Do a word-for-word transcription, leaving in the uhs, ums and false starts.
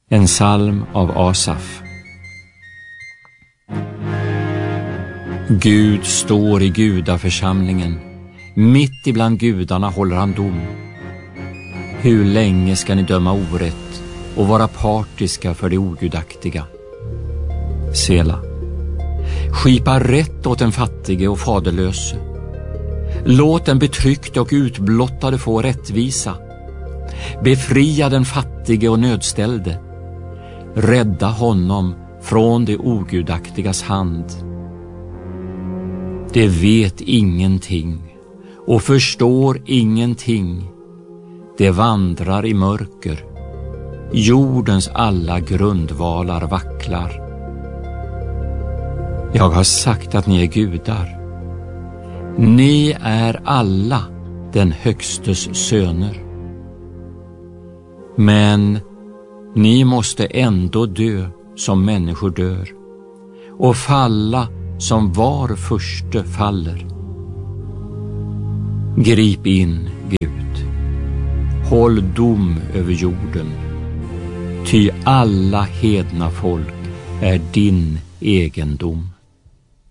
En psalm av Asaf. Gud står i gudaförsamlingen. Mitt ibland gudarna håller han dom. Hur länge ska ni döma orätt och vara partiska för det ogudaktiga? Sela. Skipa rätt åt den fattige och faderlöse. Låt den betryckte och utblottade få rättvisa. Befria den fattige och nödställde. Rädda honom från det ogudaktigas hand. Det vet ingenting och förstår ingenting. Det vandrar i mörker. Jordens alla grundvalar vacklar. Jag har sagt att ni är gudar. Ni är alla den högstes söner. Men ni måste ändå dö som människor dör och falla som var förste faller. Grip in, Gud. Håll dom över jorden. Ty alla hedna folk är din egendom.